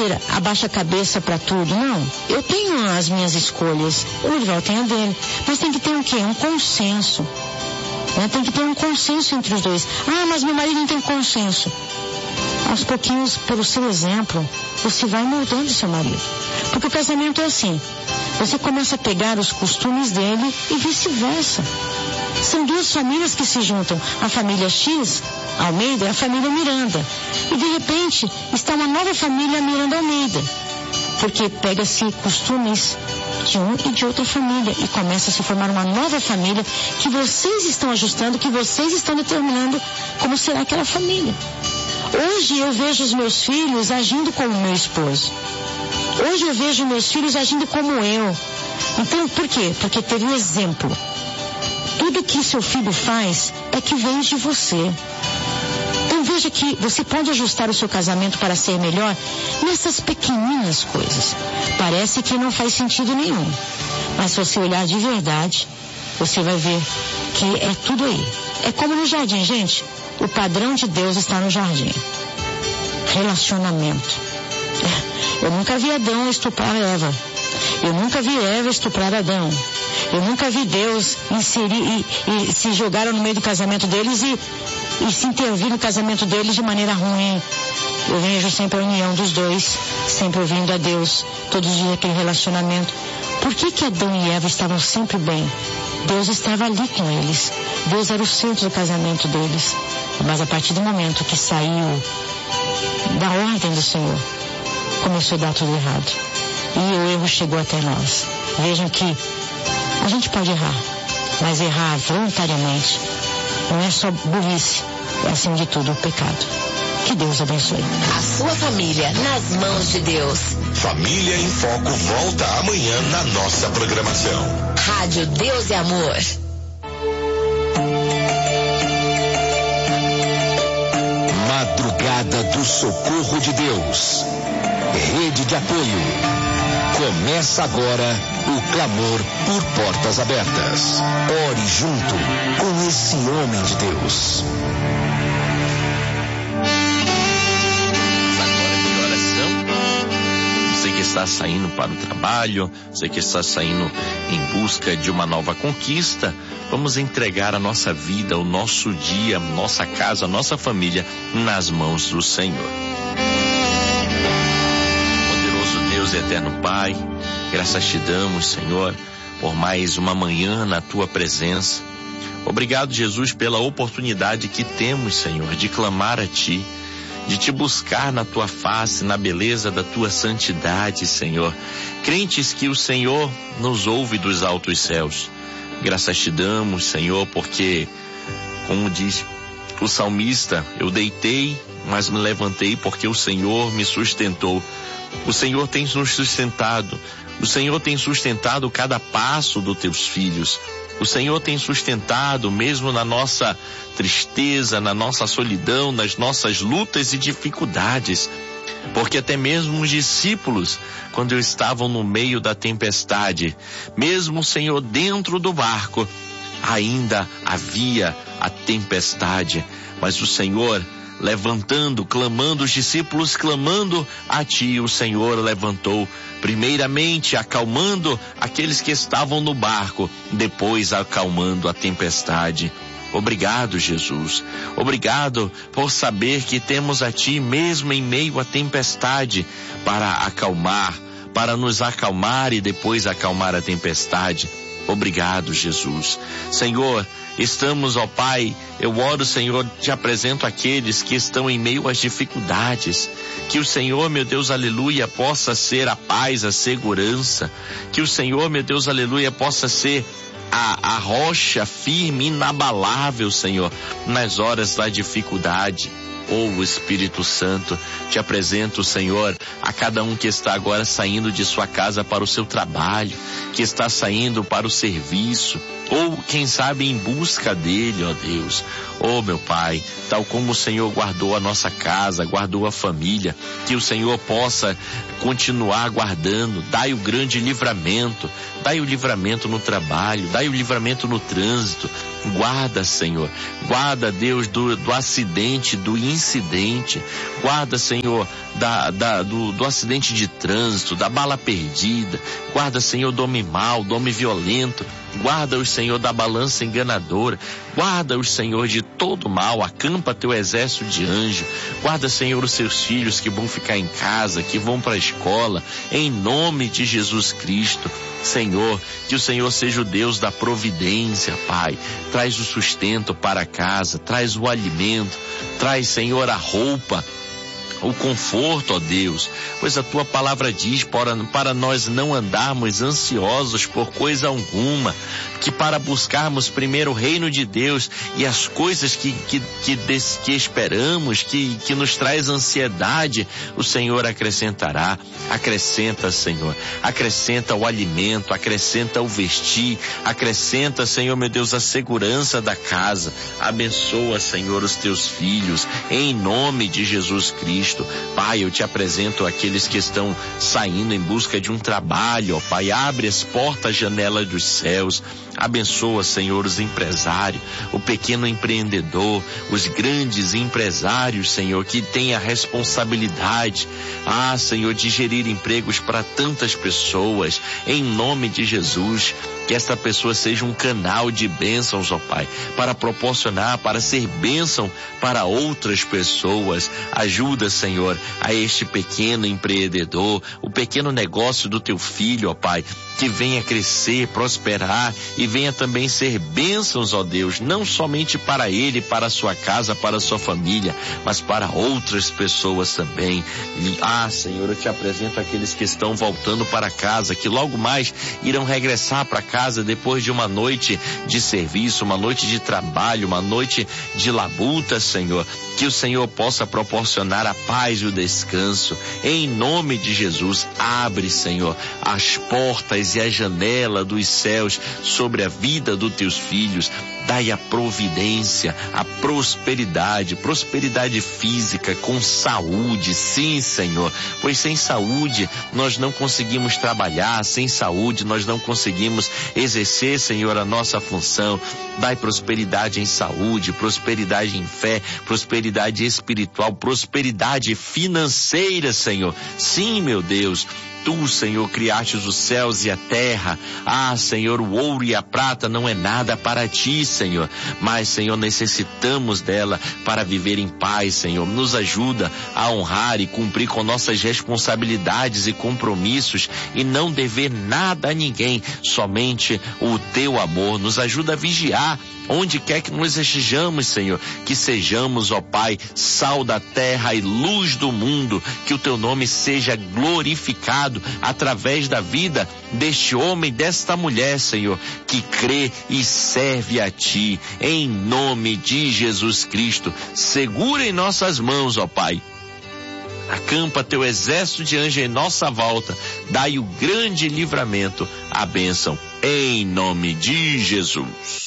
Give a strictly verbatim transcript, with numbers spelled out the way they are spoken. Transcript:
dizer, abaixa a cabeça para tudo. Não, eu tenho as minhas escolhas, o Lorival tem a dele, mas tem que ter o quê? Um consenso. Né? Tem que ter um consenso entre os dois. Ah, mas meu marido não tem consenso. Aos pouquinhos, pelo seu exemplo, você vai moldando seu marido. Porque o casamento é assim. Você começa a pegar os costumes dele e vice-versa. São duas famílias que se juntam. A família X, Almeida, e a família Miranda. E de repente, está uma nova família Miranda Almeida. Porque pega-se costumes de um e de outra família e começa a se formar uma nova família que vocês estão ajustando, que vocês estão determinando como será aquela família. Hoje eu vejo os meus filhos agindo como meu esposo. Hoje eu vejo meus filhos agindo como eu. Então, por quê? Porque teve um exemplo. Tudo que seu filho faz é que vem de você. Então veja que você pode ajustar o seu casamento para ser melhor nessas pequeninas coisas. Parece que não faz sentido nenhum. Mas se você olhar de verdade, você vai ver que é tudo aí. É como no jardim, gente. O padrão de Deus está no jardim. Relacionamento. Eu nunca vi Adão estuprar Eva. Eu nunca vi Eva estuprar Adão. Eu nunca vi Deus inserir e, e se jogaram no meio do casamento deles e, e se intervir no casamento deles de maneira ruim. Eu vejo sempre a união dos dois, sempre ouvindo a Deus, todos os dias aquele relacionamento. Por que que Adão e Eva estavam sempre bem? Deus estava ali com eles. Deus era o centro do casamento deles. Mas a partir do momento que saiu da ordem do Senhor, começou a dar tudo errado. E o erro chegou até nós. Vejam que a gente pode errar, mas errar voluntariamente não é só burrice, é acima de tudo o pecado. Que Deus abençoe. A sua família nas mãos de Deus. Família em Foco volta amanhã na nossa programação. Rádio Deus e Amor. Madrugada do Socorro de Deus. Rede de apoio. Começa agora o clamor por portas abertas. Ore junto com esse homem de Deus. Você que está saindo para o trabalho, você que está saindo em busca de uma nova conquista, vamos entregar a nossa vida, o nosso dia, nossa casa, nossa família nas mãos do Senhor. Poderoso Deus e eterno Pai, graças te damos, Senhor, por mais uma manhã na tua presença. Obrigado, Jesus, pela oportunidade que temos, Senhor, de clamar a ti, de te buscar na tua face, na beleza da tua santidade, Senhor. Crentes que o Senhor nos ouve dos altos céus. Graças te damos, Senhor, porque, como diz o salmista, eu deitei, mas me levantei porque o Senhor me sustentou. O Senhor tem nos sustentado. O Senhor tem sustentado cada passo dos teus filhos. O Senhor tem sustentado mesmo na nossa tristeza, na nossa solidão, nas nossas lutas e dificuldades. Porque até mesmo os discípulos, quando estavam no meio da tempestade, mesmo o Senhor dentro do barco, ainda havia a tempestade. Mas o Senhor levantando, clamando, os discípulos clamando a ti, o Senhor levantou, primeiramente acalmando aqueles que estavam no barco, depois acalmando a tempestade. Obrigado, Jesus. Obrigado por saber que temos a ti mesmo em meio à tempestade para acalmar, para nos acalmar e depois acalmar a tempestade. Obrigado, Jesus. Senhor, estamos, ó Pai, eu oro, Senhor, te apresento aqueles que estão em meio às dificuldades. Que o Senhor, meu Deus, aleluia, possa ser a paz, a segurança. Que o Senhor, meu Deus, aleluia, possa ser a, a rocha firme, inabalável, Senhor, nas horas da dificuldade. Oh, Espírito Santo, te apresento, Senhor, a cada um que está agora saindo de sua casa para o seu trabalho, que está saindo para o serviço, ou quem sabe em busca dele, ó Deus. Oh, meu Pai, tal como o Senhor guardou a nossa casa, guardou a família, que o Senhor possa continuar guardando. Dai o grande livramento, dai o livramento no trabalho, dai o livramento no trânsito. Guarda, Senhor, guarda, Deus, do, do acidente, do incidente, incidente. Guarda, Senhor, da, da, do, do acidente de trânsito, da bala perdida. Guarda, Senhor, do homem mau, do homem violento. Guarda-os, Senhor, da balança enganadora. Guarda-os, Senhor, de todo mal. Acampa teu exército de anjo. Guarda, Senhor, os seus filhos que vão ficar em casa, que vão para a escola. Em nome de Jesus Cristo. Senhor, que o Senhor seja o Deus da providência, Pai. Traz o sustento para casa, traz o alimento, traz, Senhor, a roupa, o conforto, ó Deus, pois a tua palavra diz para, para nós não andarmos ansiosos por coisa alguma, que para buscarmos primeiro o reino de Deus e as coisas que, que, que, des, que esperamos, que, que nos traz ansiedade, o Senhor acrescentará. Acrescenta, Senhor, acrescenta o alimento, acrescenta o vestir, acrescenta, Senhor, meu Deus, a segurança da casa. Abençoa, Senhor, os teus filhos, em nome de Jesus Cristo. Pai, eu te apresento aqueles que estão saindo em busca de um trabalho, ó Pai, abre as portas, janela dos céus. Abençoa, Senhor, os empresários, o pequeno empreendedor, os grandes empresários, Senhor, que têm a responsabilidade, ah, Senhor, de gerir empregos para tantas pessoas, em nome de Jesus. Que esta pessoa seja um canal de bênçãos, ó Pai, para proporcionar, para ser bênção para outras pessoas. Ajuda, Senhor, a este pequeno empreendedor, o pequeno negócio do teu filho, ó Pai, que venha crescer, prosperar e venha também ser bênçãos, ó Deus, não somente para ele, para a sua casa, para a sua família, mas para outras pessoas também. E, ah, Senhor, eu te apresento aqueles que estão voltando para casa, que logo mais irão regressar para casa casa depois de uma noite de serviço, uma noite de trabalho, uma noite de labuta, Senhor. Que o Senhor possa proporcionar a paz e o descanso. Em nome de Jesus, abre, Senhor, as portas e a janela dos céus sobre a vida dos teus filhos. Dai a providência, a prosperidade, prosperidade física, com saúde, sim, Senhor, pois sem saúde nós não conseguimos trabalhar, sem saúde nós não conseguimos exercer, Senhor, a nossa função. Dai prosperidade em saúde, prosperidade em fé, prosperidade espiritual, prosperidade financeira, Senhor. Sim, meu Deus. Tu, Senhor, criaste os céus e a terra. Ah, Senhor, o ouro e a prata não é nada para ti, Senhor. Mas, Senhor, necessitamos dela para viver em paz, Senhor. Nos ajuda a honrar e cumprir com nossas responsabilidades e compromissos e não dever nada a ninguém, somente o teu amor. Nos ajuda a vigiar onde quer que nós estejamos, Senhor, que sejamos, ó Pai, sal da terra e luz do mundo, que o teu nome seja glorificado através da vida deste homem, desta mulher, Senhor, que crê e serve a ti, em nome de Jesus Cristo. Segura em nossas mãos, ó Pai. Acampa teu exército de anjos em nossa volta, dai o grande livramento, a bênção, em nome de Jesus.